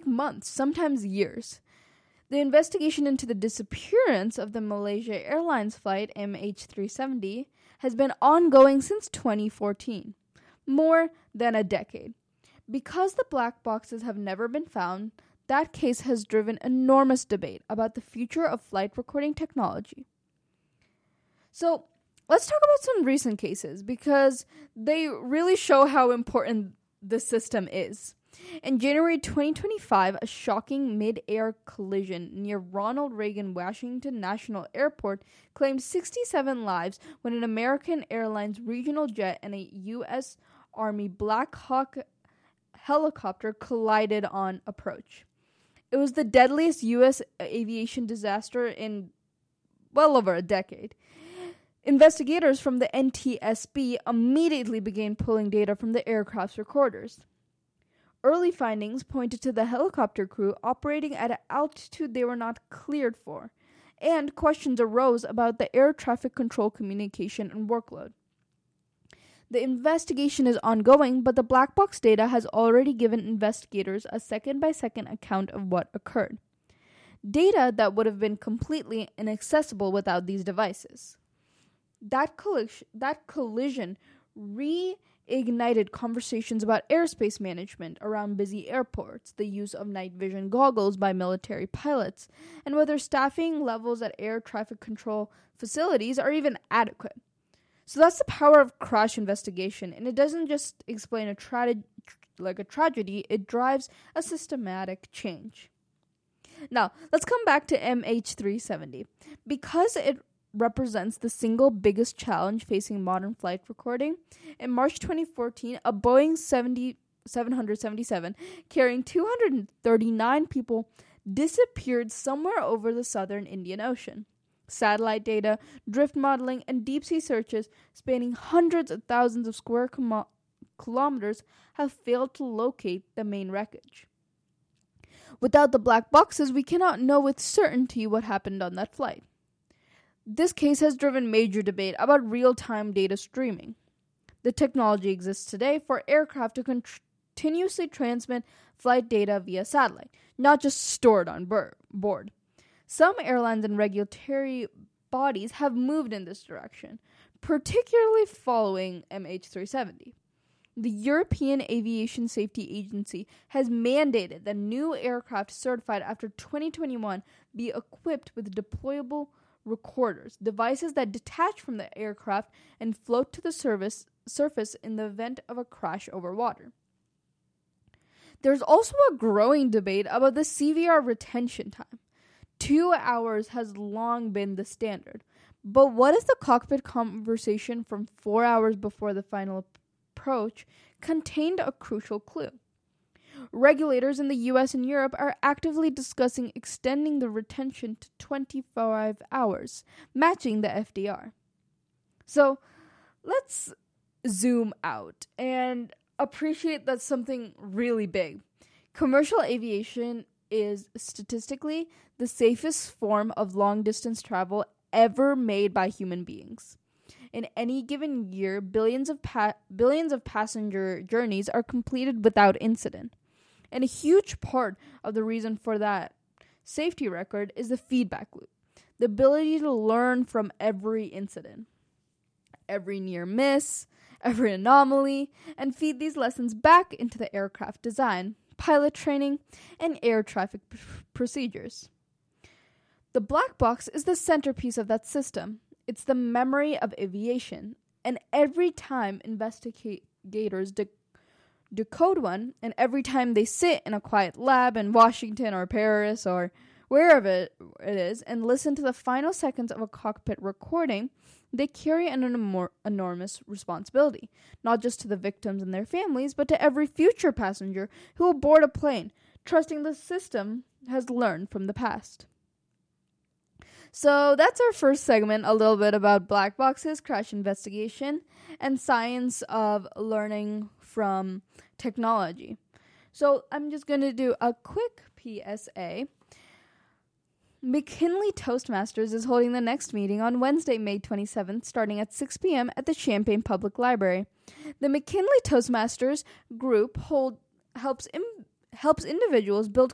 take months, sometimes years. The investigation into the disappearance of the Malaysia Airlines flight MH370 has been ongoing since 2014, more than a decade. Because the black boxes have never been found, that case has driven enormous debate about the future of flight recording technology. So, let's talk about some recent cases because they really show how important the system is. In January 2025, a shocking mid-air collision near Ronald Reagan Washington National Airport claimed 67 lives when an American Airlines regional jet and a U.S. Army Black Hawk helicopter collided on approach. It was the deadliest U.S. aviation disaster in well over a decade. Investigators from the NTSB immediately began pulling data from the aircraft's recorders. Early findings pointed to the helicopter crew operating at an altitude they were not cleared for, and questions arose about the air traffic control communication and workload. The investigation is ongoing, but the black box data has already given investigators a second-by-second account of what occurred. Data that would have been completely inaccessible without these devices. That collision reignited conversations about airspace management around busy airports, the use of night vision goggles by military pilots, and whether staffing levels at air traffic control facilities are even adequate. So that's the power of crash investigation, and it doesn't just explain a tragedy, it drives a systematic change. Now, let's come back to MH370. Because it represents the single biggest challenge facing modern flight recording, in March 2014, a Boeing 777 carrying 239 people disappeared somewhere over the southern Indian Ocean. Satellite data, drift modeling, and deep-sea searches spanning hundreds of thousands of square kilometers have failed to locate the main wreckage. Without the black boxes, we cannot know with certainty what happened on that flight. This case has driven major debate about real-time data streaming. The technology exists today for aircraft to continuously transmit flight data via satellite, not just stored on board. Some airlines and regulatory bodies have moved in this direction, particularly following MH370. The European Aviation Safety Agency has mandated that new aircraft certified after 2021 be equipped with deployable recorders, devices that detach from the aircraft and float to the surface in the event of a crash over water. There's also a growing debate about the CVR retention time. 2 hours has long been the standard. But what if the cockpit conversation from 4 hours before the final approach contained a crucial clue? Regulators in the US and Europe are actively discussing extending the retention to 25 hours, matching the FDR. So, let's zoom out and appreciate that something really big. Commercial aviation is statistically the safest form of long-distance travel ever made by human beings. In any given year, billions of passenger journeys are completed without incident. And a huge part of the reason for that safety record is the feedback loop, the ability to learn from every incident, every near miss, every anomaly, and feed these lessons back into the aircraft design, pilot training, and air traffic procedures. The black box is the centerpiece of that system. It's the memory of aviation, and every time investigators decode one, and every time they sit in a quiet lab in Washington or Paris or wherever it is and listen to the final seconds of a cockpit recording, they carry an enormous responsibility, not just to the victims and their families, but to every future passenger who will board a plane, trusting the system has learned from the past. So that's our first segment, a little bit about black boxes, crash investigation, and science of learning from technology. So I'm just going to do a quick PSA. McKinley Toastmasters is holding the next meeting on Wednesday, May 27th, starting at 6 p.m. at the Champaign Public Library. The McKinley Toastmasters group helps individuals build